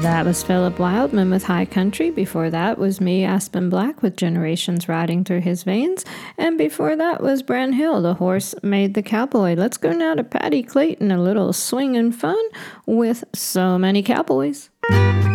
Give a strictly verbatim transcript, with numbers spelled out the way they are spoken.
That was Philip Wildman with High Country. Before that was me, Aspen Black, with Generations riding through his veins. And before that was Bran Hill, The Horse Made the Cowboy. Let's go now to Patty Clayton, a little swing and fun with So Many Cowboys.